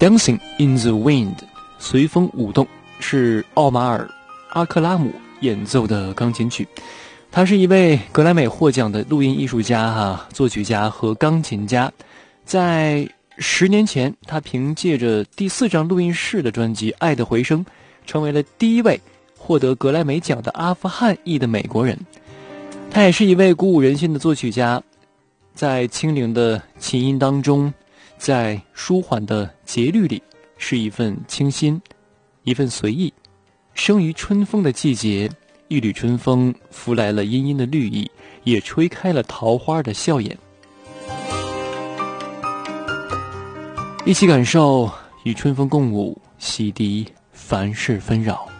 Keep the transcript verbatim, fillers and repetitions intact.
Dancing in the Wind 随风舞动是奥马尔·阿克拉姆演奏的钢琴曲。他是一位格莱美获奖的录音艺术家、啊、作曲家和钢琴家。在十年前，他凭借着第四张录音室的专辑《爱的回声》，成为了第一位获得格莱美奖的阿富汗裔的美国人。他也是一位鼓舞人心的作曲家，在轻灵的琴音当中，在舒缓的节律里，是一份清新，一份随意。生于春风的季节，一缕春风拂来了阴阴的绿意，也吹开了桃花的笑颜。一起感受与春风共舞，洗涤凡事纷扰。